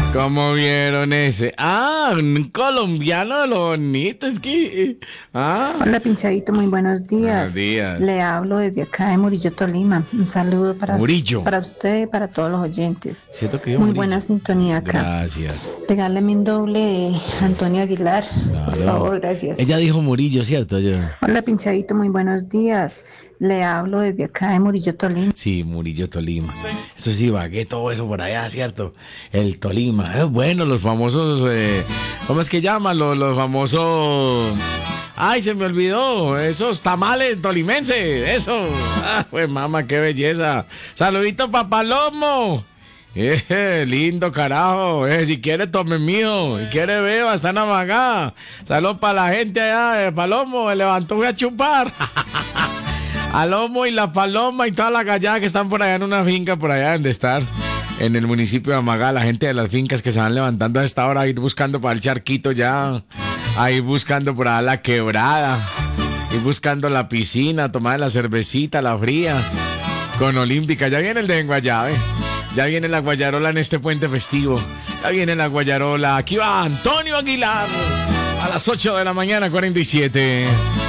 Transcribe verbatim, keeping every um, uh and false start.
¿Cómo vieron ese? Ah, un colombiano de lo bonito, es que... Ah, Hola Pinchadito, muy buenos buenos días. días. Le hablo desde acá de Murillo, Tolima. Un saludo para, Murillo. para usted y para todos los oyentes. Siento que yo Muy Murillo. buena sintonía acá. Gracias. Regáleme un doble de Antonio Aguilar, por Claro. favor, gracias. Ella dijo Murillo, ¿cierto? Yo. Hola Pinchadito, muy buenos días. Le hablo desde acá de Murillo, Tolima. Sí, Murillo, Tolima. Eso sí, vagué todo eso por allá, ¿cierto? El Tolima. Eh, bueno, los famosos... eh, ¿cómo es que llaman? Los, los famosos... Ay, se me olvidó. Esos tamales tolimenses. Eso. Ah, pues mamá, qué belleza. Saludito pa' Palomo. Eh, lindo carajo. Eh, si quiere tome mío. Si quiere beba, está en Amagá. Salud para la gente allá de Palomo. Me levantó, voy a chupar. Al Lomo y la Paloma y toda la gallada que están por allá en una finca, por allá donde estar, en el municipio de Amagá, la gente de las fincas que se van levantando a esta hora, ir buscando para el charquito ya, ahí buscando por allá la quebrada, ir buscando la piscina, tomar la cervecita, la fría, con Olímpica. Ya viene el de Guayave, ya viene la guayarola en este puente festivo, ya viene la guayarola. Aquí va Antonio Aguilar, a las ocho de la mañana, cuarenta y siete.